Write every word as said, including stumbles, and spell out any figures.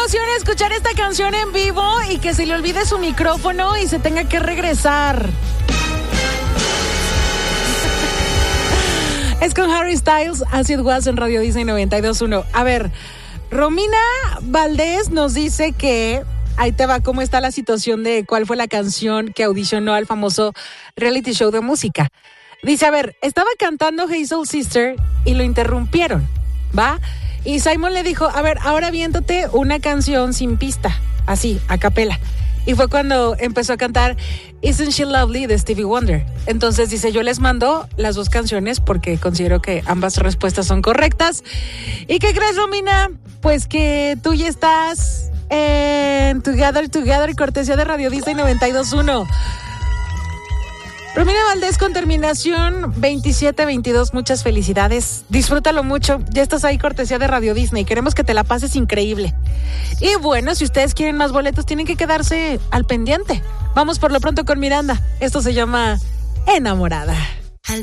emoción escuchar esta canción en vivo y que se le olvide su micrófono y se tenga que regresar. Es con Harry Styles, As It Was en Radio Disney noventa y dos punto uno. A ver, Romina Valdés nos dice que ahí te va cómo está la situación de cuál fue la canción que audicionó al famoso reality show de música. Dice, a ver, estaba cantando Hey Soul Sister y lo interrumpieron, ¿va? Y Simon le dijo, a ver, ahora viéndote una canción sin pista, así, a capela. Y fue cuando empezó a cantar Isn't She Lovely de Stevie Wonder. Entonces dice, yo les mando las dos canciones porque considero que ambas respuestas son correctas. ¿Y qué crees, Romina? Pues que tú ya estás en Together, Together, cortesía de Radio Disney noventa y dos punto uno. Romina Valdés con terminación veintisiete veintidós, muchas felicidades, disfrútalo mucho, ya estás ahí cortesía de Radio Disney, queremos que te la pases increíble. Y bueno, si ustedes quieren más boletos tienen que quedarse al pendiente. Vamos por lo pronto con Miranda, esto se llama Enamorada.